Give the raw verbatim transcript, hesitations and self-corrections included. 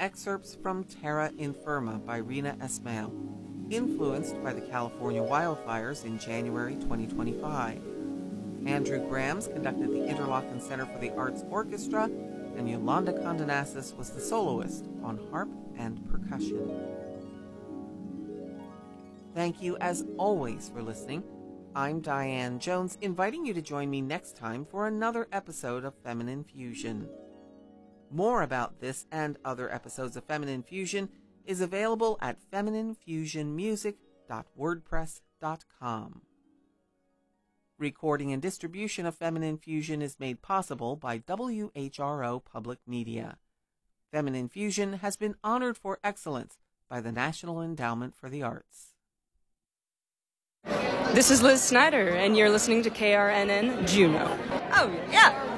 excerpts from Terra Infirma by Rina Esmail, influenced by the California wildfires in January twenty twenty-five. Andrew Grams conducted the Interlochen Center for the Arts Orchestra, and Yolanda Condonasis was the soloist on harp and percussion. Thank you, as always, for listening. I'm Diane Jones, inviting you to join me next time for another episode of Feminine Fusion. More about this and other episodes of Feminine Fusion is available at feminine fusion music dot wordpress dot com. Recording and distribution of Feminine Fusion is made possible by W H R O Public Media. Feminine Fusion has been honored for excellence by the National Endowment for the Arts. This is Liz Snyder, and you're listening to K R N N Juneau. Oh, yeah.